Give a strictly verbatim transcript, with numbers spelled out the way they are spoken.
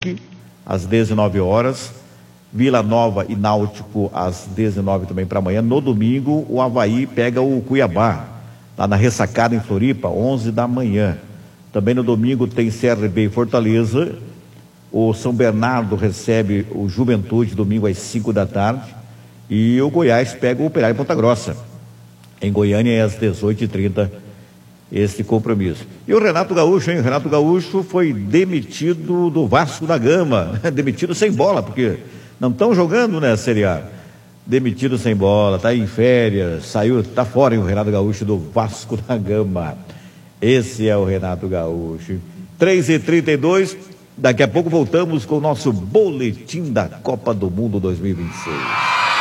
Brusque, às dezenove horas. Vila Nova e Náutico, às dezenove também para amanhã. No domingo, o Avaí pega o Cuiabá, lá na Ressacada, em Floripa, onze da manhã. Também no domingo tem C R B e Fortaleza. O São Bernardo recebe o Juventude, domingo às cinco da tarde. E o Goiás pega o Operário Ponta Grossa, em Goiânia, às dezoito e trinta, esse compromisso. E o Renato Gaúcho, hein? O Renato Gaúcho foi demitido do Vasco da Gama, demitido sem bola, porque não estão jogando, né, Série A. Demitido sem bola, está em férias, saiu, está fora, hein, o Renato Gaúcho do Vasco da Gama. Esse é o Renato Gaúcho. três e trinta e dois, daqui a pouco voltamos com o nosso boletim da Copa do Mundo dois mil e vinte e seis.